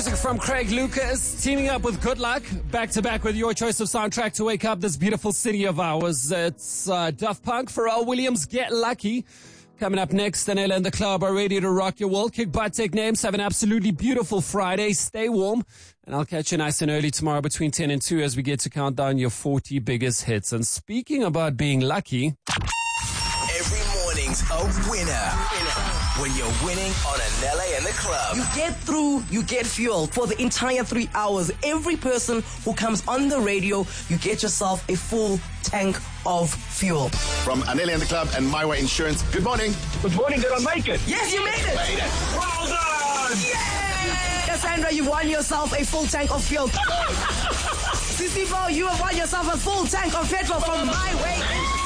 From Craig Lucas, teaming up with Good Luck, back to back with your choice of soundtrack to wake up this beautiful city of ours. It's Daft Punk, Pharrell Williams, Get Lucky. Coming up next, Anela and the Club are ready to rock your world. Kick butt, take names, have an absolutely beautiful Friday. Stay warm, and I'll catch you nice and early tomorrow between 10 and 2 as we get to count down your 40 biggest hits. And speaking about being lucky, every morning's a winner. When you're winning on Anela and the Club. You get through, you get fuel for the entire 3 hours. Every person who comes on the radio, you get yourself a full tank of fuel. From Anela and the Club and MyWay Insurance, good morning. Good morning, did I make it? Yes, you made it! Well done! Yay! Cassandra, you won yourself a full tank of fuel. Sissifo, you have won yourself a full tank of petrol from MyWay.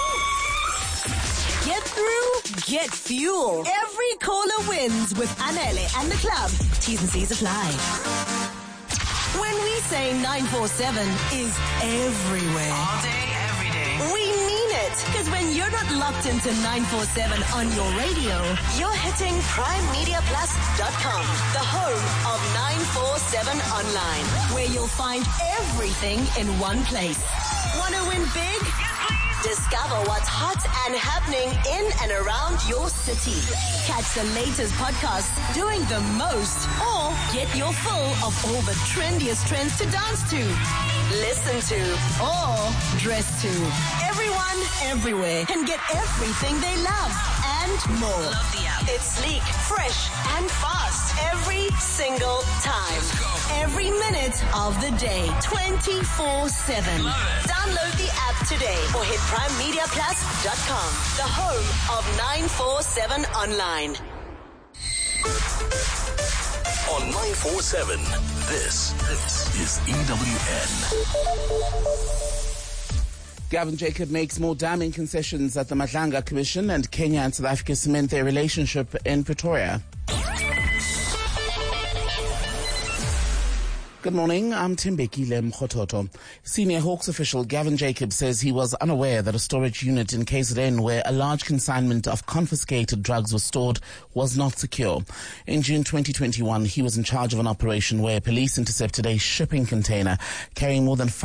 Get through, get fuel. Every caller wins with Anele and the Club. T's and C's apply. When we say 947 is everywhere. All day, every day. We mean it. Because when you're not locked into 947 on your radio, you're hitting primemediaplus.com, the home of 947 online, where you'll find everything in one place. Want to win big? Discover what's hot and happening in and around your city. Catch the latest podcasts doing the most, or get your fill of all the trendiest trends to dance to, listen to, or dress to. Everyone, everywhere can get everything they love and more. Love the app. It's sleek, fresh, and fast every single time. Every minute of the day, 24/7. Download the app today or hit primemediaplus.com, the home of 947 online. On 947, this is EWN. Gavin Jacob makes more damming concessions at the Madlanga Commission, and Kenya and South Africa cement their relationship in Pretoria. Good morning, I'm Timbeki Lemkhototo. Senior Hawks official Gavin Jacob says he was unaware that a storage unit in KZN where a large consignment of confiscated drugs was stored was not secure. In June 2021, he was in charge of an operation where police intercepted a shipping container carrying more than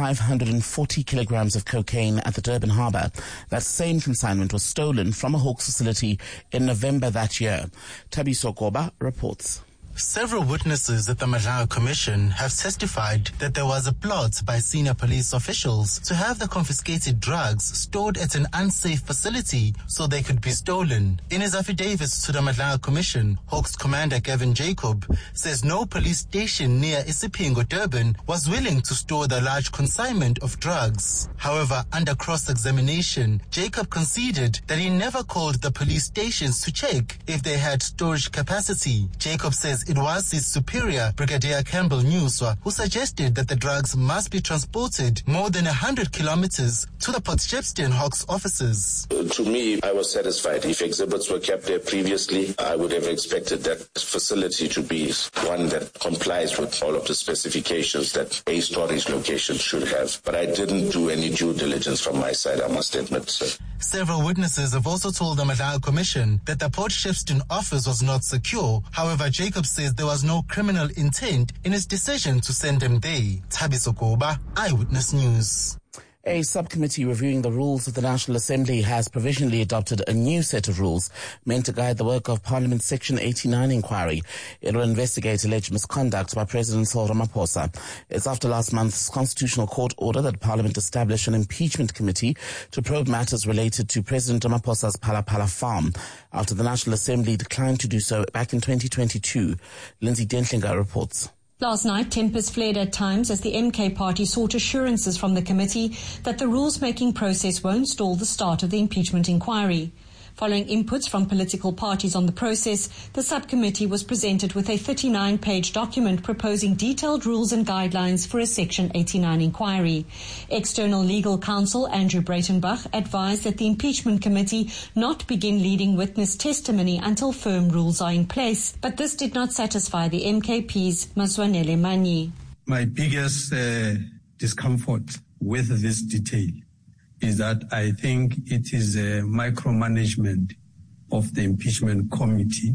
540 kilograms of cocaine at the Durban harbour. That same consignment was stolen from a Hawks facility in November that year. Tabiso Koba reports. Several witnesses at the Madlanga Commission have testified that there was a plot by senior police officials to have the confiscated drugs stored at an unsafe facility so they could be stolen. In his affidavits to the Madlanga Commission, Hawks Commander Gavin Jacob says no police station near Isipingo, Durban was willing to store the large consignment of drugs. However, under cross-examination, Jacob conceded that he never called the police stations to check if they had storage capacity. Jacob says it was his superior, Brigadier Campbell Newswa, who suggested that the drugs must be transported more than 100 kilometers to the Port Shepstone Hawks offices. To me, I was satisfied. If exhibits were kept there previously, I would have expected that facility to be one that complies with all of the specifications that a storage location should have. But I didn't do any due diligence from my side, I must admit, sir. Several witnesses have also told the Madlanga Commission that the Port Shepstone office was not secure. However, Jacob says there was no criminal intent in his decision to send them there. Tabiso Koba, Eyewitness News. A subcommittee reviewing the rules of the National Assembly has provisionally adopted a new set of rules meant to guide the work of Parliament's Section 89 inquiry. It will investigate alleged misconduct by President Cyril Ramaphosa. It's after last month's Constitutional Court order that Parliament established an impeachment committee to probe matters related to President Ramaphosa's Phala Phala farm, after the National Assembly declined to do so back in 2022. Lindsay Dentlinger reports. Last night, tempers flared at times as the MK party sought assurances from the committee that the rules-making process won't stall the start of the impeachment inquiry. Following inputs from political parties on the process, the subcommittee was presented with a 39-page document proposing detailed rules and guidelines for a Section 89 inquiry. External legal counsel Andrew Breitenbach advised that the impeachment committee not begin leading witness testimony until firm rules are in place, but this did not satisfy the MKP's Mazwanele Manyi. My biggest discomfort with this detail is that I think it is a micromanagement of the impeachment committee.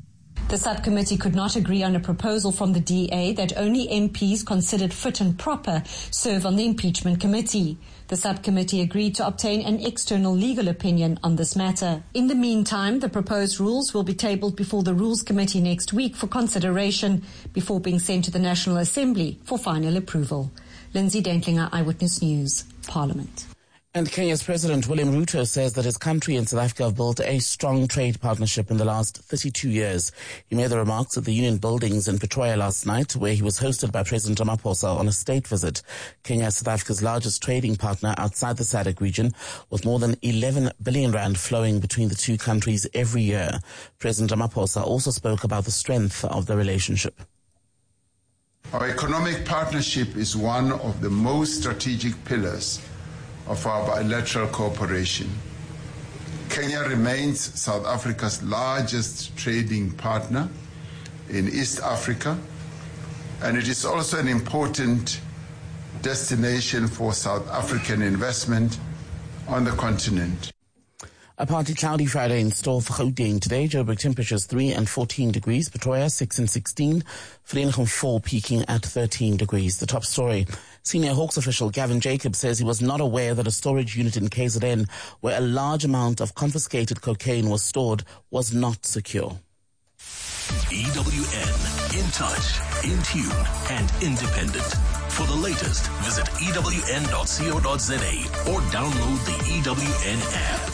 The subcommittee could not agree on a proposal from the DA that only MPs considered fit and proper serve on the impeachment committee. The subcommittee agreed to obtain an external legal opinion on this matter. In the meantime, the proposed rules will be tabled before the Rules Committee next week for consideration before being sent to the National Assembly for final approval. Lindsay Dentlinger, Eyewitness News, Parliament. And Kenya's President William Ruto says that his country and South Africa have built a strong trade partnership in the last 32 years. He made the remarks at the Union Buildings in Pretoria last night, where he was hosted by President Ramaphosa on a state visit. Kenya is South Africa's largest trading partner outside the SADC region, with more than 11 billion rand flowing between the two countries every year. President Ramaphosa also spoke about the strength of the relationship. Our economic partnership is one of the most strategic pillars of our bilateral cooperation. Kenya remains South Africa's largest trading partner in East Africa, and it is also an important destination for South African investment on the continent. A partly cloudy Friday in store for Gauteng today. Joburg temperatures 3 and 14 degrees. Pretoria 6 and 16. Vereeniging 4 peaking at 13 degrees. The top story. Senior Hawks official Gavin Jacobs says he was not aware that a storage unit in KZN where a large amount of confiscated cocaine was stored was not secure. EWN, in touch, in tune, and independent. For the latest, visit ewn.co.za or download the EWN app.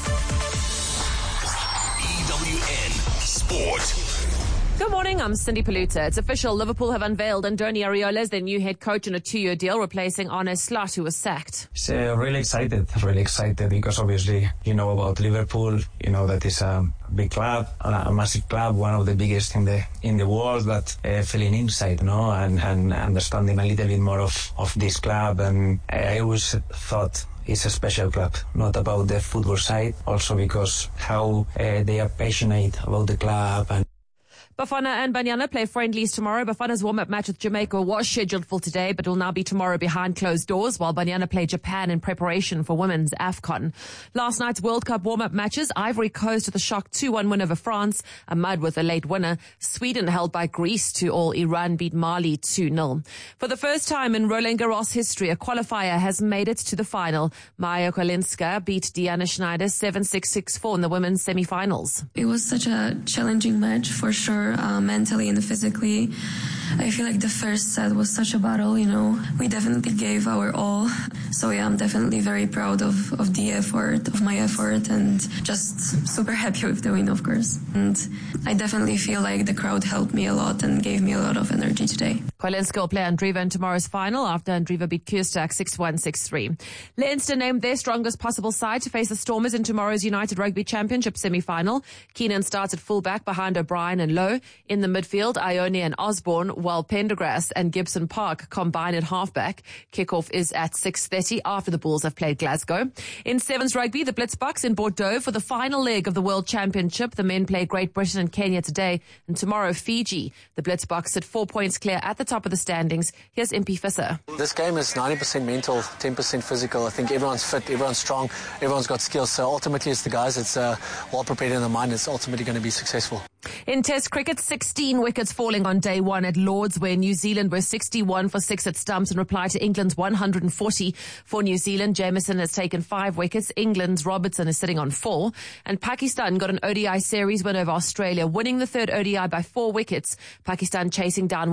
EWN Sport. Good morning, I'm Cindy Paluta. It's official, Liverpool have unveiled Andoni Areola as their new head coach on a 2-year deal, replacing Arne Slot, who was sacked. Really excited because obviously you know about Liverpool, you know that is a big club, a massive club, one of the biggest in the world, but feeling inside, and understanding a little bit more of this club. And I always thought it's a special club, not about the football side, also because how they are passionate about the club. And Bafana and Banyana play friendlies tomorrow. Bafana's warm-up match with Jamaica was scheduled for today, but will now be tomorrow behind closed doors, while Banyana play Japan in preparation for women's AFCON. Last night's World Cup warm-up matches, Ivory Coast with a shock 2-1 win over France, a mud with a late winner. Sweden held by Greece 2-2. Iran beat Mali 2-0. For the first time in Roland Garros history, a qualifier has made it to the final. Maja Kolinska beat Diana Schneider 7-6, 6-4 in the women's semi-finals. It was such a challenging match for sure. Mentally and physically. I feel like the first set was such a battle, We definitely gave our all. So yeah, I'm definitely very proud of the effort, of my effort, and just super happy with the win, of course. And I definitely feel like the crowd helped me a lot and gave me a lot of energy today. Kolinska will play Andreeva in tomorrow's final after Andreeva beat Kierstak 6-1, 6-3. Leinster named their strongest possible side to face the Stormers in tomorrow's United Rugby Championship semi-final. Keenan starts at fullback behind O'Brien and Lowe. In the midfield, Ione and Osborne, while Pendergrass and Gibson Park combine at halfback. Kickoff is at 6:30 after the Bulls have played Glasgow. In Sevens Rugby, the Blitzbucks in Bordeaux for the final leg of the World Championship. The men play Great Britain and Kenya today, and tomorrow Fiji. The Blitzbucks sit 4 points clear at the top of the standings. Here's MP Visser. This game is 90% mental, 10% physical. I think everyone's fit, everyone's strong, everyone's got skills. So ultimately it's the guys that's well prepared in their mind. It's ultimately going to be successful. In Test cricket, 16 wickets falling on day one at Lords, where New Zealand were 61 for 6 at stumps in reply to England's 140 for New Zealand. Jamieson has taken 5 wickets. England's Robertson is sitting on 4. And Pakistan got an ODI series win over Australia, winning the third ODI by 4 wickets. Pakistan chasing down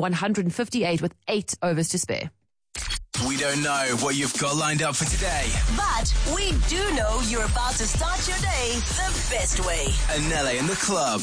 158 with 8 overs to spare. We don't know what you've got lined up for today, but we do know you're about to start your day the best way. Anele in the club.